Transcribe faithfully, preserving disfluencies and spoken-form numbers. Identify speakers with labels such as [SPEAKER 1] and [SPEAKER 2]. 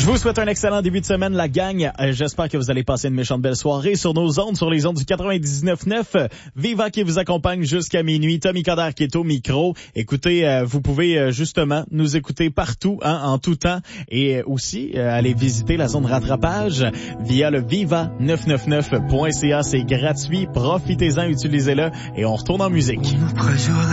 [SPEAKER 1] vous souhaite un excellent début de semaine, la gang. Euh, j'espère que vous allez passer une méchante belle soirée sur nos ondes, sur les ondes du quatre-vingt-dix-neuf neuf. Viva qui vous accompagne jusqu'à minuit. Tommy Coderre qui est au micro. Écoutez, euh, vous pouvez euh, justement nous écouter partout, hein, en tout temps. Et aussi, euh, aller visiter la zone rattrapage via le viva neuf cent quatre-vingt-neuf point c a. C'est gratuit. Profitez-en, utilisez-le. Et on retourne en musique.